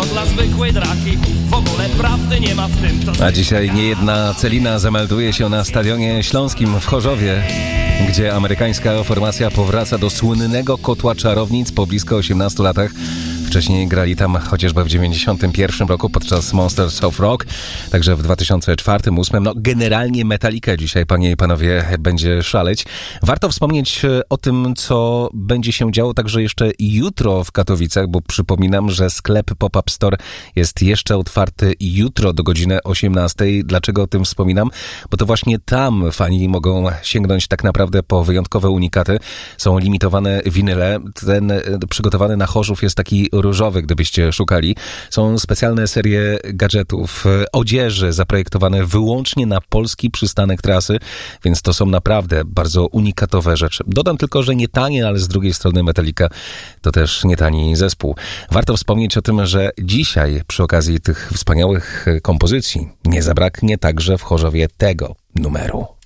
to dla zwykłej draki. W ogóle prawdy nie ma w tym, to... A dzisiaj niejedna Celina zamelduje się na Stadionie Śląskim w Chorzowie, gdzie amerykańska formacja powraca do słynnego kotła czarownic po blisko 18 latach. Wcześniej grali tam chociażby w 1991 roku podczas Monsters of Rock, także w 2004-2008. No generalnie Metallica dzisiaj, panie i panowie, będzie szaleć. Warto wspomnieć o tym, co będzie się działo także jeszcze jutro w Katowicach, bo przypominam, że sklep Pop-Up Store jest jeszcze otwarty jutro do godziny 18. Dlaczego o tym wspominam? Bo to właśnie tam fani mogą sięgnąć tak naprawdę po wyjątkowe unikaty. Są limitowane winyle. Ten przygotowany na Chorzów jest taki różowy, gdybyście szukali. Są specjalne serie gadżetów, odzieży zaprojektowane wyłącznie na polski przystanek trasy, więc to są naprawdę bardzo unikatowe rzeczy. Dodam tylko, że nie tanie, ale z drugiej strony Metallica to też nie tani zespół. Warto wspomnieć o tym, że dzisiaj przy okazji tych wspaniałych kompozycji nie zabraknie także w Chorzowie tego numeru.